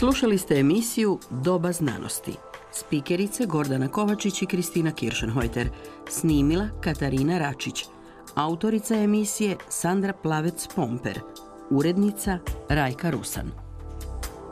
Slušali ste emisiju Doba znanosti. Spikerice Gordana Kovačić i Kristina Kiršenhojter. Snimila Katarina Račić. Autorica emisije Sandra Plavec-Pomper. Urednica Rajka Rusan.